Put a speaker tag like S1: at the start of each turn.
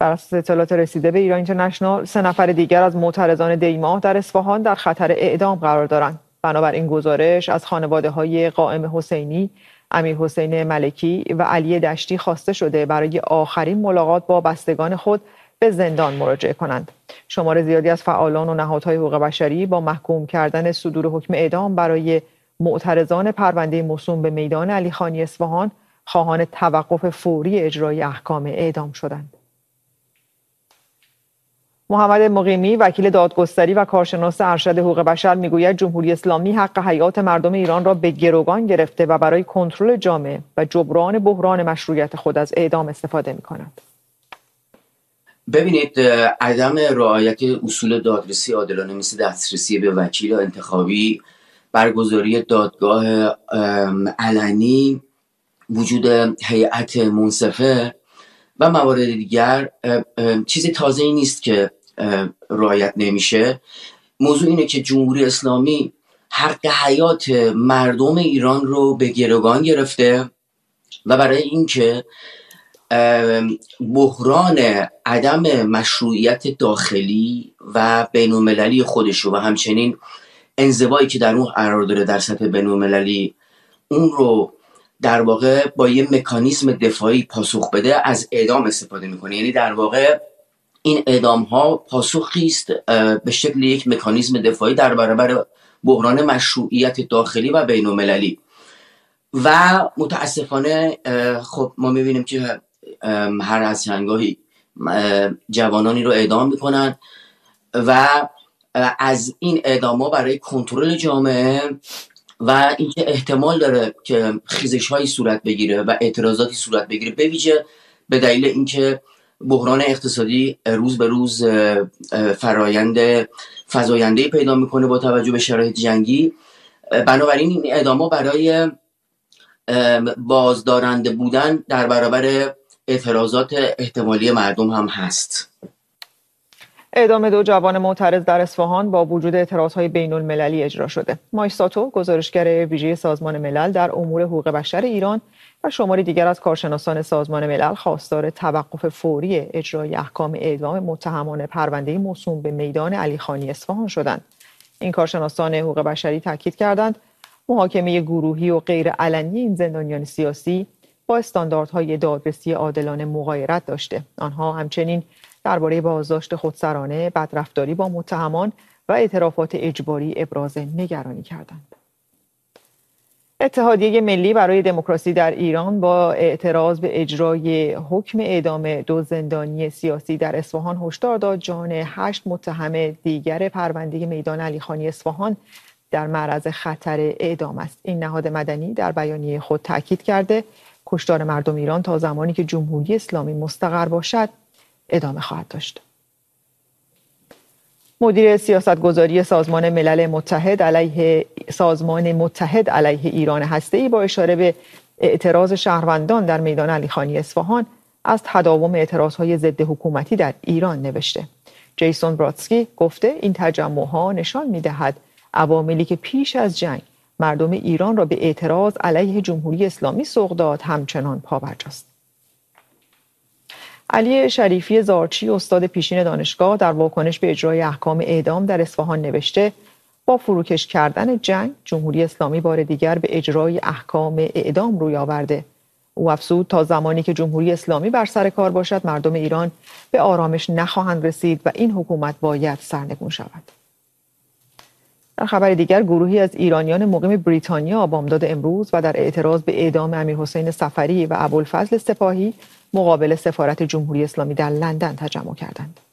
S1: بر اساس اطلاعات رسیده به ایران اینترنشنال 3 نفر دیگر از معترضان دیماه در اصفهان در خطر اعدام قرار دارند. بنابراین گزارش از خانواده‌های قائم حسینی، امیرحسین ملکی و علی دشتی خواسته شده برای آخرین ملاقات با بستگان خود به زندان مراجعه کنند. شمار زیادی از فعالان و نهادهای حقوق بشری با محکوم کردن صدور حکم اعدام برای معترضان پرونده موسوم به میدان علیخانی اصفهان خواهان توقف فوری اجرای احکام اعدام شدند. محمد مقیمی وکیل دادگستری و کارشناس ارشد حقوق بشر میگوید جمهوری اسلامی حق حیات مردم ایران را به گروگان گرفته و برای کنترل جامعه و جبران بحران مشروعیت خود از اعدام استفاده می‌کند.
S2: ببینید، عدم رعایت اصول دادرسی عادلانه مثل دسترسی به وکیل انتخابی، برگزاری دادگاه علنی، وجود هیئت منصفه و موارد دیگر چیز تازه‌ای نیست که رعایت نمیشه. موضوع اینه که جمهوری اسلامی حق حیات مردم ایران رو به گروگان گرفته و برای اینکه بحران عدم مشروعیت داخلی و بین‌المللی خودشو و همچنین انزوایی که در اون قرار داره در سطح بین‌المللی اون رو در واقع با یه مکانیزم دفاعی پاسخ بده، از اعدام استفاده میکنه. یعنی در واقع این اعدام ها پاسخی است به شکل یک مکانیزم دفاعی در برابر بحران مشروعیت داخلی و بین‌المللی. و متاسفانه خب ما میبینیم که هر از چندگاهی جوانانی رو اعدام میکنن و از این اعدام ها برای کنترل جامعه و اینکه احتمال داره که خیزش هایی صورت بگیره و اعتراضاتی صورت بگیره، به ویژه به دلیل اینکه بحران اقتصادی روز به روز فزاینده‌ای پیدا میکنه با توجه به شرایط جنگی. بنابراین این اعدام ها برای بازدارنده بودن در برابر اعتراضات احتمالی مردم هم هست.
S1: اعدام 2 جوان معترض در اصفهان با وجود اعتراضهای بین‌المللی اجرا شده. مایساتو، گزارشگر ویژه سازمان ملل در امور حقوق بشر ایران و شماری دیگر از کارشناسان سازمان ملل خواستار توقف فوری اجرای احکام اعدام متهمان پرونده موسوم به میدان علیخانی اصفهان شدند. این کارشناسان حقوق بشری تاکید کردند محاکمه گروهی و غیر علنی این زندانیان سیاسی با استانداردهای دادرسی عادلانه مغایرت داشته. آنها همچنین درباره بازداشت خودسرانه، بدرفتاری با متهمان و اعترافات اجباری ابراز نگرانی کردند. اتحادیه ملی برای دموکراسی در ایران با اعتراض به اجرای حکم اعدام 2 زندانی سیاسی در اصفهان هشدار داد جان 8 متهم دیگر پرونده میدان علیخانی اصفهان در معرض خطر اعدام است. این نهاد مدنی در بیانیه خود تاکید کرده کشتار مردم ایران تا زمانی که جمهوری اسلامی مستقر باشد ادامه خواهد داشت. مدیر سیاستگذاری سازمان متحد علیه ایران هسته‌ای با اشاره به اعتراض شهروندان در میدان علیخانی اصفهان از تداوم اعتراضهای ضد حکومتی در ایران نوشته. جیسون برادسکی گفته این تجمع‌ها نشان می‌دهد عواملی که پیش از جنگ مردم ایران را به اعتراض علیه جمهوری اسلامی سوق داد همچنان پابرجاست. علی شریفی زارچی، استاد پیشین دانشگاه، در واکنش به اجرای احکام اعدام در اصفهان نوشته با فروکش کردن جنگ جمهوری اسلامی بار دیگر به اجرای احکام اعدام روی آورده. او افزود تا زمانی که جمهوری اسلامی بر سر کار باشد مردم ایران به آرامش نخواهند رسید و این حکومت باید سرنگون شود. در خبر دیگر گروهی از ایرانیان مقیم بریتانیا بامداد امروز و در اعتراض به اعدام امیرحسین صفری و ابوالفضل سپاهی مقابل سفارت جمهوری اسلامی در لندن تجمع کردند.